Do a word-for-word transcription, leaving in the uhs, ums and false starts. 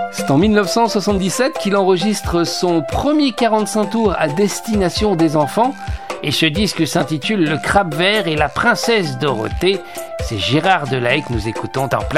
C'est en dix-neuf cent soixante-dix-sept qu'il enregistre son premier quarante-cinq tours à destination des enfants. Et ce disque s'intitule Le Crabe Vert et la Princesse Dorothée. C'est Gérard Delahaye que nous écoutons en plein